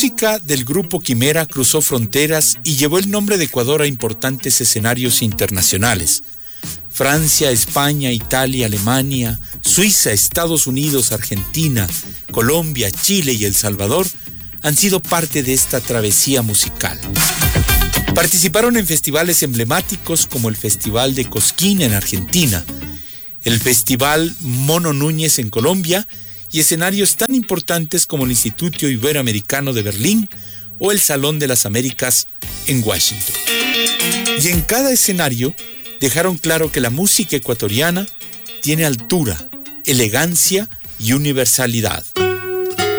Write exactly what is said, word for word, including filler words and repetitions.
La música del grupo Quimera cruzó fronteras y llevó el nombre de Ecuador a importantes escenarios internacionales. Francia, España, Italia, Alemania, Suiza, Estados Unidos, Argentina, Colombia, Chile y El Salvador han sido parte de esta travesía musical. Participaron en festivales emblemáticos como el Festival de Cosquín en Argentina, el Festival Mono Núñez en Colombia y escenarios tan importantes como el Instituto Iberoamericano de Berlín o el Salón de las Américas en Washington. Y en cada escenario dejaron claro que la música ecuatoriana tiene altura, elegancia y universalidad.